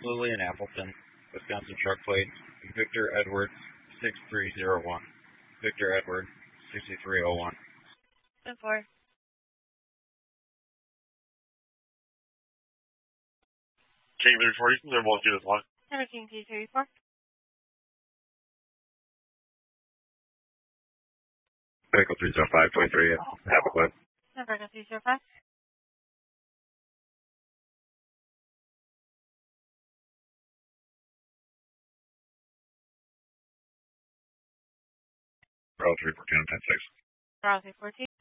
Lily in Appleton, Wisconsin truck plate, Victor Edward 6301. Victor Edward 6301. 10-4. King 340, they're both due as well. King T34. Vehicle 30523 at Appleton. Vehicle 305. Route 314 10-6. Route 314.